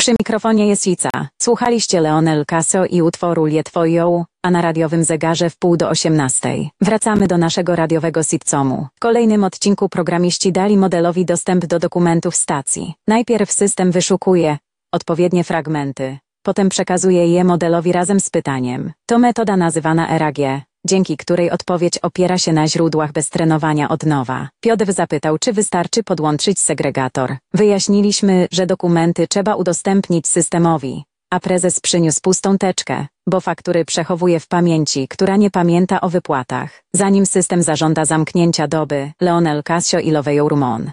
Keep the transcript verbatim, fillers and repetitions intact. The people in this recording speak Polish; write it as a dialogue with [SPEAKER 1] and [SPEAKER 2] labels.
[SPEAKER 1] Przy mikrofonie jest Ica. Słuchaliście Leonel Casio i utworu Lie Twoją, a na radiowym zegarze w pół do osiemnastej. Wracamy do naszego radiowego sitcomu. W kolejnym odcinku programiści dali modelowi dostęp do dokumentów stacji. Najpierw system wyszukuje odpowiednie fragmenty, potem przekazuje je modelowi razem z pytaniem. To metoda nazywana R A G, dzięki której odpowiedź opiera się na źródłach bez trenowania od nowa. Piotr zapytał, czy wystarczy podłączyć segregator. Wyjaśniliśmy, że dokumenty trzeba udostępnić systemowi, a prezes przyniósł pustą teczkę, bo faktury przechowuje w pamięci, która nie pamięta o wypłatach. Zanim system zażąda zamknięcia doby, Leonel Casio i Lovejourmon